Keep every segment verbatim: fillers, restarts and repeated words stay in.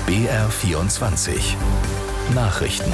B R vierundzwanzig Nachrichten.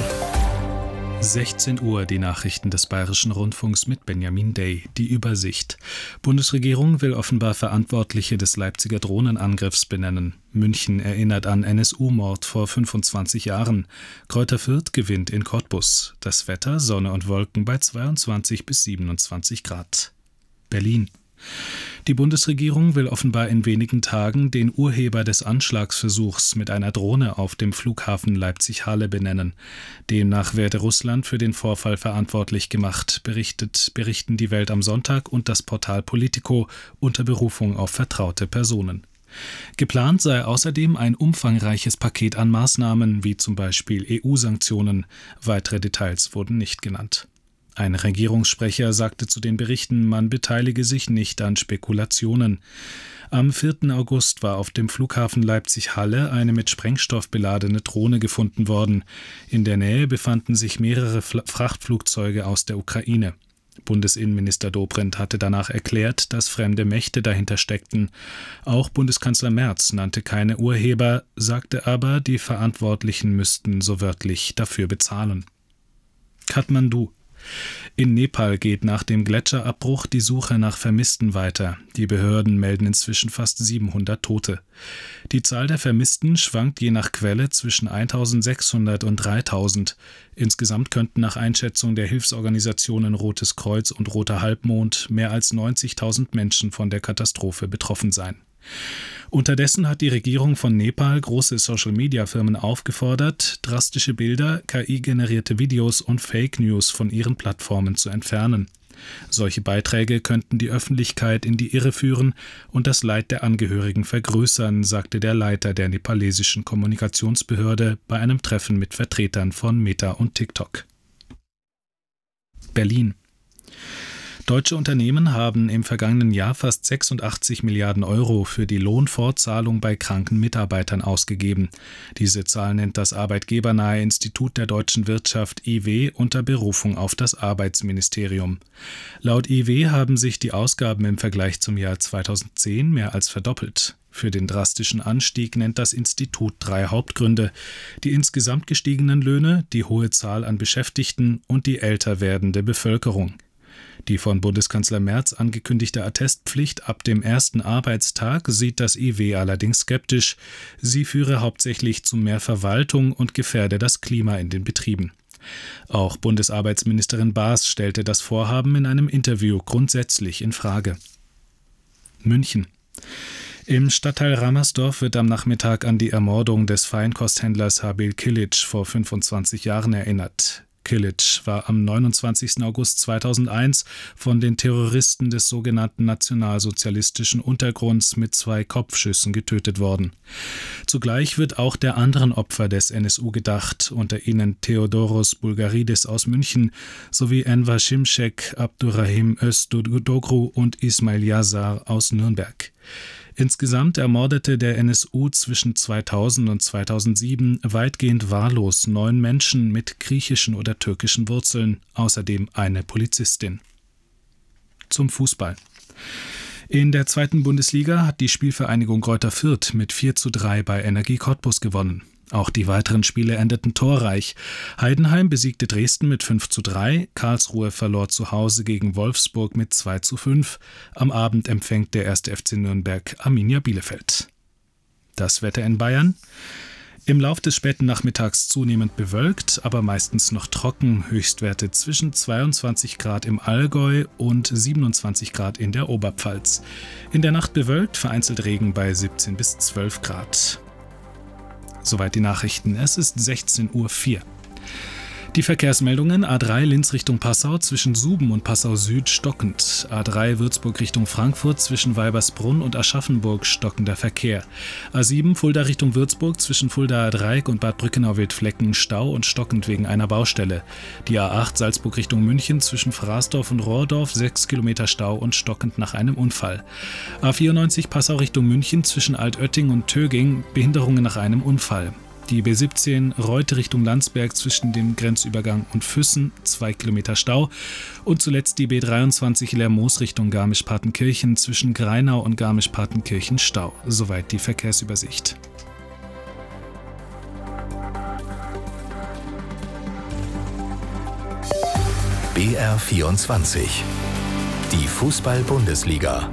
sechzehn Uhr, die Nachrichten des Bayerischen Rundfunks mit Benjamin Day. Die Übersicht. Bundesregierung will offenbar Verantwortliche des Leipziger Drohnenangriffs benennen. München erinnert an N S U-Mord vor fünfundzwanzig Jahren. Greuther Fürth gewinnt in Cottbus. Das Wetter, Sonne und Wolken bei zweiundzwanzig bis siebenundzwanzig Grad. Berlin. Die Bundesregierung will offenbar in wenigen Tagen den Urheber des Anschlagsversuchs mit einer Drohne auf dem Flughafen Leipzig-Halle benennen. Demnach werde Russland für den Vorfall verantwortlich gemacht, berichtet, berichten die Welt am Sonntag und das Portal Politico unter Berufung auf vertraute Personen. Geplant sei außerdem ein umfangreiches Paket an Maßnahmen, wie zum Beispiel E U-Sanktionen. Weitere Details wurden nicht genannt. Ein Regierungssprecher sagte zu den Berichten, man beteilige sich nicht an Spekulationen. Am vierten August war auf dem Flughafen Leipzig-Halle eine mit Sprengstoff beladene Drohne gefunden worden. In der Nähe befanden sich mehrere Frachtflugzeuge aus der Ukraine. Bundesinnenminister Dobrindt hatte danach erklärt, dass fremde Mächte dahinter steckten. Auch Bundeskanzler Merz nannte keine Urheber, sagte aber, die Verantwortlichen müssten so wörtlich dafür bezahlen. Kathmandu. In Nepal geht nach dem Gletscherabbruch die Suche nach Vermissten weiter. Die Behörden melden inzwischen fast siebenhundert Tote. Die Zahl der Vermissten schwankt je nach Quelle zwischen eintausendsechshundert und dreitausend. Insgesamt könnten nach Einschätzung der Hilfsorganisationen Rotes Kreuz und Roter Halbmond mehr als neunzigtausend Menschen von der Katastrophe betroffen sein. Unterdessen hat die Regierung von Nepal große Social-Media-Firmen aufgefordert, drastische Bilder, K I-generierte Videos und Fake News von ihren Plattformen zu entfernen. Solche Beiträge könnten die Öffentlichkeit in die Irre führen und das Leid der Angehörigen vergrößern, sagte der Leiter der nepalesischen Kommunikationsbehörde bei einem Treffen mit Vertretern von Meta und TikTok. Berlin. Deutsche Unternehmen haben im vergangenen Jahr fast sechsundachtzig Milliarden Euro für die Lohnfortzahlung bei kranken Mitarbeitern ausgegeben. Diese Zahl nennt das arbeitgebernahe Institut der deutschen Wirtschaft I W unter Berufung auf das Arbeitsministerium. Laut I W haben sich die Ausgaben im Vergleich zum Jahr zweitausendzehn mehr als verdoppelt. Für den drastischen Anstieg nennt das Institut drei Hauptgründe: die insgesamt gestiegenen Löhne, die hohe Zahl an Beschäftigten und die älter werdende Bevölkerung. Die von Bundeskanzler Merz angekündigte Attestpflicht ab dem ersten Arbeitstag sieht das I W allerdings skeptisch. Sie führe hauptsächlich zu mehr Verwaltung und gefährde das Klima in den Betrieben. Auch Bundesarbeitsministerin Baas stellte das Vorhaben in einem Interview grundsätzlich in Frage. München. Im Stadtteil Rammersdorf wird am Nachmittag an die Ermordung des Feinkosthändlers Habil Kilic vor fünfundzwanzig Jahren erinnert. Kilic war am neunundzwanzigsten August zweitausendeins von den Terroristen des sogenannten nationalsozialistischen Untergrunds mit zwei Kopfschüssen getötet worden. Zugleich wird auch der anderen Opfer des N S U gedacht, unter ihnen Theodoros Bulgaridis aus München sowie Enver Şimşek, Abdurrahim Öztürkoglu und Ismail Yazar aus Nürnberg. Insgesamt ermordete der N S U zwischen zweitausend und zweitausendsieben weitgehend wahllos neun Menschen mit griechischen oder türkischen Wurzeln, außerdem eine Polizistin. Zum Fußball. In der zweiten Bundesliga hat die Spielvereinigung Greuther Fürth mit vier zu drei bei Energie Cottbus gewonnen. Auch die weiteren Spiele endeten torreich. Heidenheim besiegte Dresden mit fünf zu drei, Karlsruhe verlor zu Hause gegen Wolfsburg mit zwei zu fünf. Am Abend empfängt der erste F C Nürnberg Arminia Bielefeld. Das Wetter in Bayern. Im Lauf des späten Nachmittags zunehmend bewölkt, aber meistens noch trocken. Höchstwerte zwischen zweiundzwanzig Grad im Allgäu und siebenundzwanzig Grad in der Oberpfalz. In der Nacht bewölkt, vereinzelt Regen bei siebzehn bis zwölf Grad. Soweit die Nachrichten. Es ist sechzehn Uhr vier. Die Verkehrsmeldungen: A drei Linz Richtung Passau zwischen Suben und Passau Süd stockend. A drei Würzburg Richtung Frankfurt zwischen Weibersbrunn und Aschaffenburg stockender Verkehr. A sieben Fulda Richtung Würzburg zwischen Fuldaer Dreieck und Bad Brückenau-Wildflecken Stau und stockend wegen einer Baustelle. Die A acht Salzburg Richtung München zwischen Fraßdorf und Rohrdorf sechs Kilometer Stau und stockend nach einem Unfall. A vierundneunzig Passau Richtung München zwischen Altötting und Töging Behinderungen nach einem Unfall. Die B siebzehn Reute Richtung Landsberg zwischen dem Grenzübergang und Füssen, zwei Kilometer Stau. Und zuletzt die B dreiundzwanzig Lermoos Richtung Garmisch-Partenkirchen zwischen Greinau und Garmisch-Partenkirchen Stau. Soweit die Verkehrsübersicht. B R vierundzwanzig. Die Fußball-Bundesliga.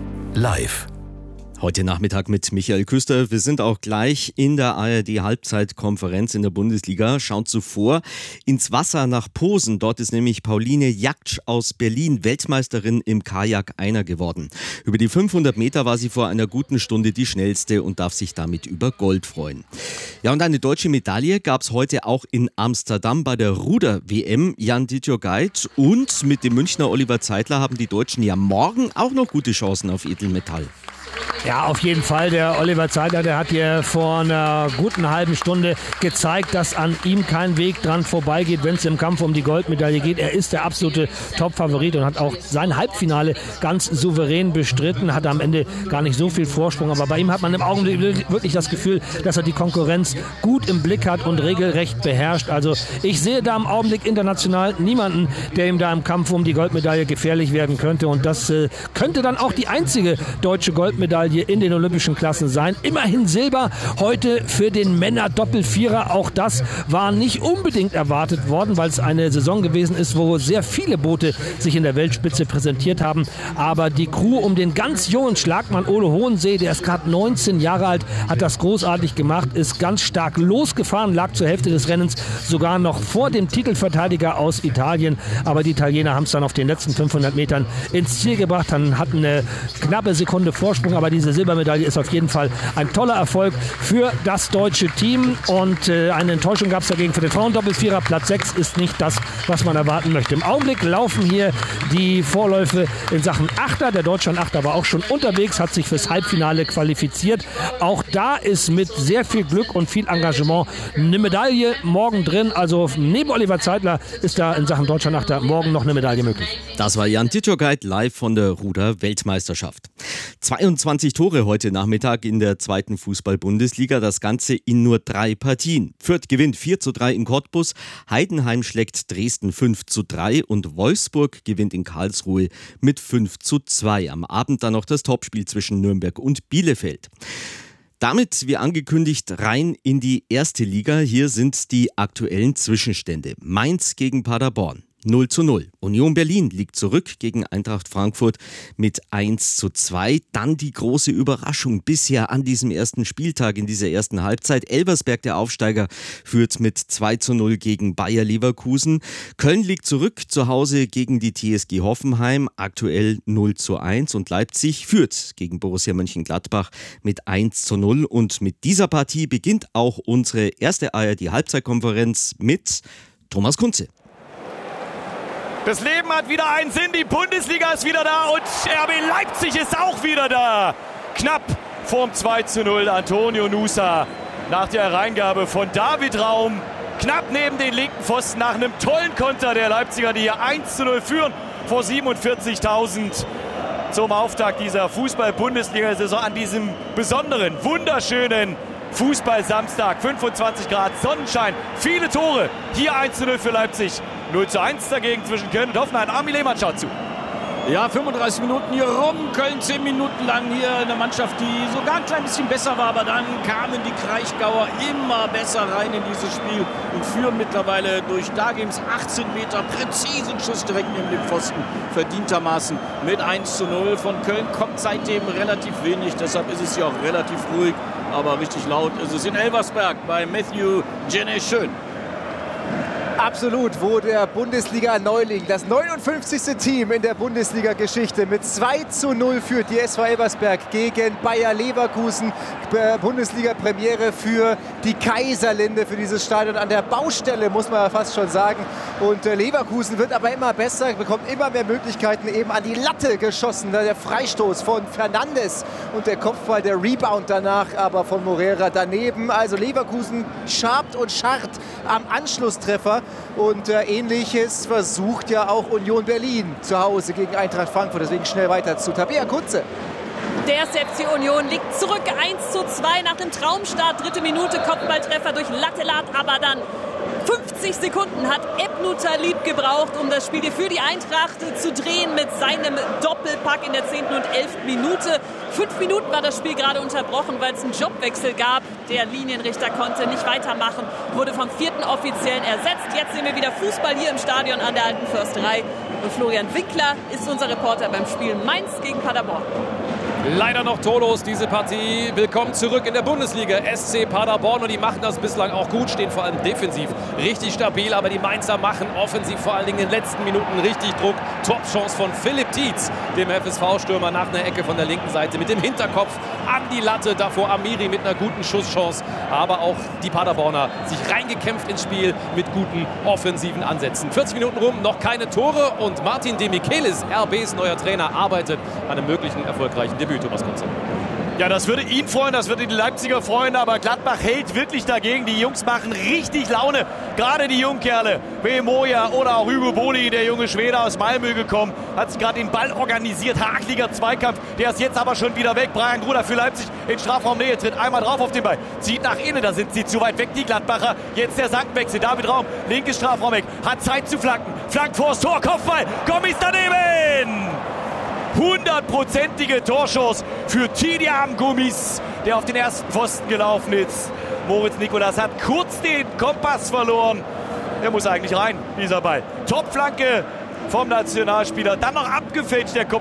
Live. Heute Nachmittag mit Michael Küster. Wir sind auch gleich in der A R D-Halbzeitkonferenz in der Bundesliga. Schauen zuvor ins Wasser nach Posen. Dort ist nämlich Pauline Jaktsch aus Berlin Weltmeisterin im Kajak-Einer geworden. Über die fünfhundert Meter war sie vor einer guten Stunde die schnellste und darf sich damit über Gold freuen. Ja, und eine deutsche Medaille gab es heute auch in Amsterdam bei der Ruder-W M. Jan Ditjogait und mit dem Münchner Oliver Zeitler haben die Deutschen ja morgen auch noch gute Chancen auf Edelmetall. Ja, auf jeden Fall. Der Oliver Zeitler, der hat hier vor einer guten halben Stunde gezeigt, dass an ihm kein Weg dran vorbeigeht, wenn es im Kampf um die Goldmedaille geht. Er ist der absolute Top-Favorit und hat auch sein Halbfinale ganz souverän bestritten, hat am Ende gar nicht so viel Vorsprung. Aber bei ihm hat man im Augenblick wirklich das Gefühl, dass er die Konkurrenz gut im Blick hat und regelrecht beherrscht. Also ich sehe da im Augenblick international niemanden, der ihm da im Kampf um die Goldmedaille gefährlich werden könnte. Und das äh, könnte dann auch die einzige deutsche Goldmedaille in den olympischen Klassen sein. Immerhin Silber heute für den Männer-Doppelvierer. Auch das war nicht unbedingt erwartet worden, weil es eine Saison gewesen ist, wo sehr viele Boote sich in der Weltspitze präsentiert haben. Aber die Crew um den ganz jungen Schlagmann Ole Hohensee, der ist gerade neunzehn Jahre alt, hat das großartig gemacht, ist ganz stark losgefahren, lag zur Hälfte des Rennens sogar noch vor dem Titelverteidiger aus Italien. Aber die Italiener haben es dann auf den letzten fünfhundert Metern ins Ziel gebracht, dann hatten eine knappe Sekunde Vorsprung, aber diese Silbermedaille ist auf jeden Fall ein toller Erfolg für das deutsche Team und äh, eine Enttäuschung gab es dagegen für den Frauendoppelvierer. Platz sechs ist nicht das, was man erwarten möchte. Im Augenblick laufen hier die Vorläufe in Sachen Achter. Der Deutschland-Achter war auch schon unterwegs, hat sich fürs Halbfinale qualifiziert. Auch da ist mit sehr viel Glück und viel Engagement eine Medaille morgen drin. Also neben Oliver Zeitler ist da in Sachen Deutschland-Achter morgen noch eine Medaille möglich. Das war Jan Ditjogait live von der Ruder-Weltmeisterschaft. zweiundzwanzig Tore heute Nachmittag in der zweiten Fußball-Bundesliga. Das Ganze in nur drei Partien. Fürth gewinnt vier zu drei in Cottbus, Heidenheim schlägt Dresden fünf zu drei und Wolfsburg gewinnt in Karlsruhe mit fünf zu zwei. Am Abend dann noch das Topspiel zwischen Nürnberg und Bielefeld. Damit, wie angekündigt, rein in die erste Liga. Hier sind die aktuellen Zwischenstände. Mainz gegen Paderborn. null zu null. Union Berlin liegt zurück gegen Eintracht Frankfurt mit eins zu zwei. Dann die große Überraschung bisher an diesem ersten Spieltag in dieser ersten Halbzeit. Elversberg, der Aufsteiger, führt mit zwei zu null gegen Bayer Leverkusen. Köln liegt zurück zu Hause gegen die T S G Hoffenheim, aktuell null zu eins. Und Leipzig führt gegen Borussia Mönchengladbach mit eins zu null. Und mit dieser Partie beginnt auch unsere erste A R D-Halbzeitkonferenz mit Thomas Kunze. Das Leben hat wieder einen Sinn, die Bundesliga ist wieder da und R B Leipzig ist auch wieder da. Knapp vorm zwei zu null Antonio Nusa nach der Hereingabe von David Raum. Knapp neben den linken Pfosten nach einem tollen Konter der Leipziger, die hier eins zu null führen vor siebenundvierzigtausend zum Auftakt dieser Fußball-Bundesliga-Saison an diesem besonderen, wunderschönen Fußball-Samstag. fünfundzwanzig Grad, Sonnenschein, viele Tore. Hier eins zu null für Leipzig. null zu eins dagegen zwischen Köln und Hoffenheim. Armin Lehmann schaut zu. Ja, fünfunddreißig Minuten hier rum. Köln zehn Minuten lang hier eine Mannschaft, die sogar ein klein bisschen besser war. Aber dann kamen die Kraichgauer immer besser rein in dieses Spiel und führen mittlerweile durch Dagims achtzehn Meter präzisen Schuss direkt neben dem Pfosten verdientermaßen mit eins zu null. Von Köln kommt seitdem relativ wenig. Deshalb ist es ja auch relativ ruhig. Aber richtig laut ist es in Elversberg bei Matthew Jenny Schön. Absolut, wo der Bundesliga-Neuling, das neunundfünfzigste Team in der Bundesliga-Geschichte mit zwei zu null führt die S V Elversberg gegen Bayer Leverkusen. Bundesliga-Premiere für die Kaiserlinde, für dieses Stadion an der Baustelle, muss man fast schon sagen. Und Leverkusen wird aber immer besser, bekommt immer mehr Möglichkeiten, eben an die Latte geschossen. Der Freistoß von Fernandes und der Kopfball, der Rebound danach aber von Moreira daneben. Also Leverkusen schabt und scharrt am Anschlusstreffer. Und äh, Ähnliches versucht ja auch Union Berlin zu Hause gegen Eintracht Frankfurt. Deswegen schnell weiter zu Tabea Kunze. Der S F C Union liegt zurück eins zu zwei nach dem Traumstart. Dritte Minute, Kopfballtreffer durch Lattelat, aber dann fünfzehn fünfzig Sekunden hat Ebnu Talib gebraucht, um das Spiel für die Eintracht zu drehen mit seinem Doppelpack in der zehnten und elften Minute. Fünf Minuten war das Spiel gerade unterbrochen, weil es einen Jobwechsel gab. Der Linienrichter konnte nicht weitermachen, wurde vom vierten Offiziellen ersetzt. Jetzt sehen wir wieder Fußball hier im Stadion an der Alten Försterei. Und Florian Winkler ist unser Reporter beim Spiel Mainz gegen Paderborn. Leider noch torlos diese Partie. Willkommen zurück in der Bundesliga. S C Paderborn, und die machen das bislang auch gut, stehen vor allem defensiv richtig stabil, aber die Mainzer machen offensiv vor allen Dingen in den letzten Minuten richtig Druck. Top-Chance von Philipp Tietz, dem F S V-Stürmer, nach einer Ecke von der linken Seite mit dem Hinterkopf an die Latte. Davor Amiri mit einer guten Schusschance, aber auch die Paderborner sich reingekämpft ins Spiel mit guten offensiven Ansätzen. vierzig Minuten rum, noch keine Tore, und Martin de Michelis, R Bs neuer Trainer, arbeitet an einem möglichen erfolgreichen Debüt. Thomas Kunze. Ja, das würde ihn freuen, das würde die Leipziger freuen, aber Gladbach hält wirklich dagegen. Die Jungs machen richtig Laune, gerade die Jungkerle. Bemoja oder auch Hugo Boli, der junge Schwede aus Malmö gekommen, hat sich gerade den Ball organisiert, hakliger Zweikampf, der ist jetzt aber schon wieder weg. Brian Gruder für Leipzig in Strafraumnähe, tritt einmal drauf auf den Ball, zieht nach innen, da sind sie zu weit weg, die Gladbacher. Jetzt der Seitenwechsel, David Raum, linkes Strafraum weg, hat Zeit zu flanken, flankt vors Tor, Kopfball, Gommis daneben! Hundertprozentige Torchance für Tidiam Gomis, der auf den ersten Pfosten gelaufen ist. Moritz Nikolas hat kurz den Kompass verloren. Der muss eigentlich rein, dieser Ball. Topflanke vom Nationalspieler. Dann noch abgefälscht der Kopf.